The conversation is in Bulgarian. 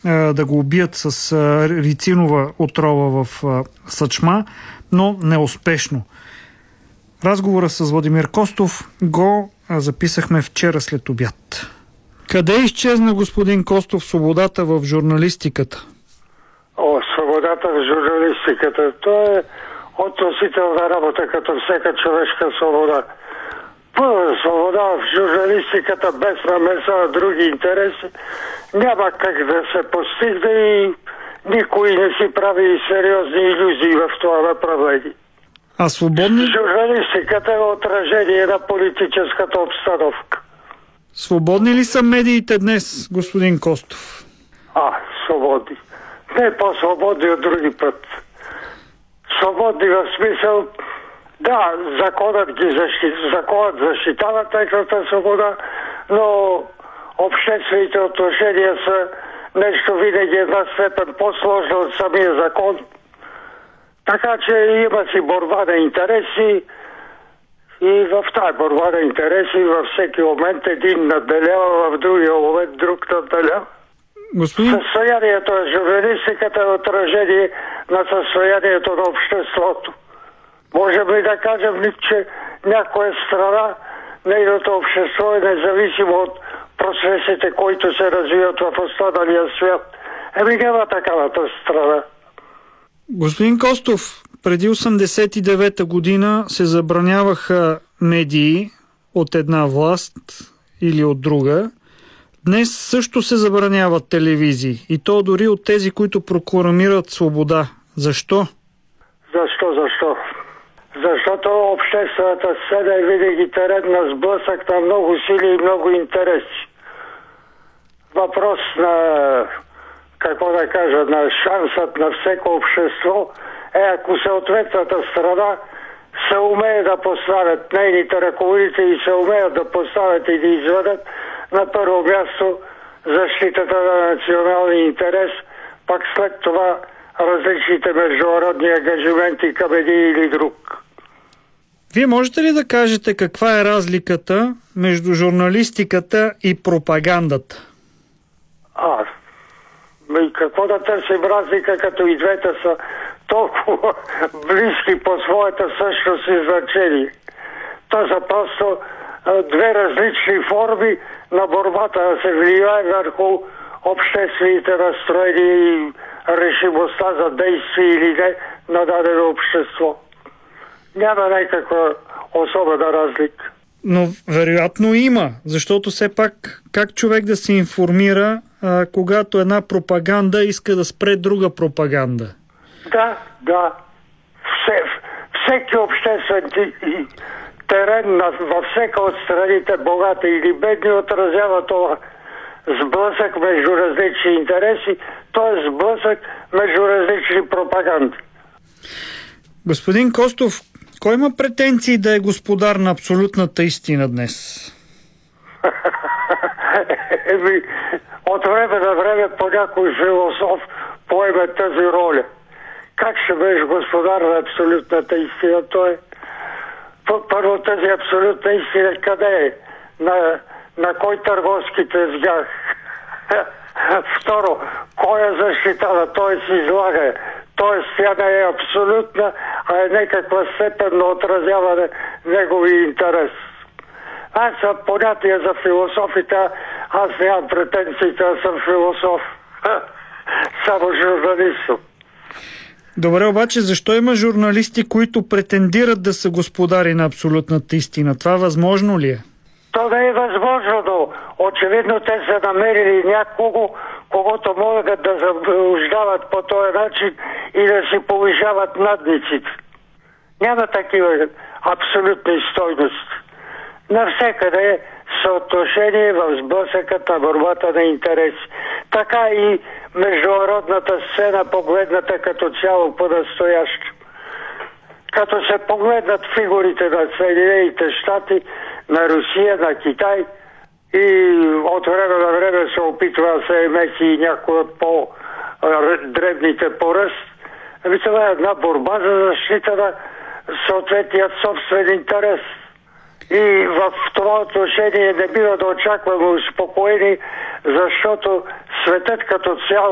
да го убият с рицинова отрова в съчма, но неуспешно. Разговора с Владимир Костов го записахме вчера след обяд. Къде изчезна, господин Костов, свободата в журналистиката? Свободата в журналистиката. То е относителна работа, като всяка човешка свобода. Пълна свобода в журналистиката без намеса на други интереси няма как да се постигне и никой не си прави сериозни илюзии в това направление. А свободни? Журналистиката е отражение на политическата обстановка. Свободни ли са медиите днес, господин Костов? Свободни. Не по-свободни от други път. Свободни в смисъл, да, законът защитава техната свобода, но обществените отношения са нещо винаги една степен по-сложно от самия закон. Така че има си борба на интереси и в тази борба на интереси във всеки момент един надделява, в другия момент друг надделява. Състоянието на журналистиката е отражение на състоянието на обществото. Можем ли да кажем, че някоя страна, нейното общество е независимо от процесите, които се развиват в останалия свят? Няма такавата страна. Господин Костов, преди 1989 година се забраняваха медии от една власт или от друга. Днес също се забраняват телевизии. И то дори от тези, които прокламират свобода. Защо? Защо? Защото обществената сцена е винаги терен на сблъсък на много сили и много интереси. Въпрос на, на шансът на всеко общество е, ако съответната страна се умее да поставят нейните ръководители и се умеят да поставят и да изведат на първо място защитата на националния интерес, пак след това различните международни ангажименти към един или друг. Вие можете ли да кажете каква е разликата между журналистиката и пропагандата? Какво да търсим разлика, като и двете са толкова близки по своята същност и значение? То са просто две различни форми на борбата да се влияе върху обществените настроения и решимостта за действие или не на дадено общество. Няма някаква особена разлика. Но вероятно има, защото все пак как човек да се информира, когато една пропаганда иска да спре друга пропаганда? Да. Всеки обществен терен във всека от страните, богати или бедни, отразява това сблъсък между различни интереси, т.е. сблъсък между различни пропаганди. Господин Костов, кой има претенции да е господар на абсолютната истина днес? От време на време по някой философ поеме тази роля. Как ще бъдеш господар на абсолютната истина? Първо, тази абсолютна истина къде е? На кой търговски тезгах? Второ, кой я защитава? Т.е. излага. Т.е. тя не е абсолютна, а е някаква степен на отразяване негови интерес. Аз съм понятие за философите, аз нямам претенциите, аз съм философ. Само журналист. Добре, обаче защо има журналисти, които претендират да са господари на абсолютната истина? Това възможно ли е? То не е възможно, но очевидно те са намерили някого, когото могат да заблуждават по този начин и да си повишават надниците. Няма такива абсолютни стойности. Навсекъде е съотношение в сблъсъкът на борбата на интереси. Така и международната сцена, погледната като цяло по-настояще. Като се погледнат фигурите на Съединените щати, на Русия, на Китай и от време на време се опитва да се меси и някои от по-дребните по ръст. Това е една борба за защита на съответният собствен интерес. И в това отношение не бива да очакваме успокоени, защото светът като цяло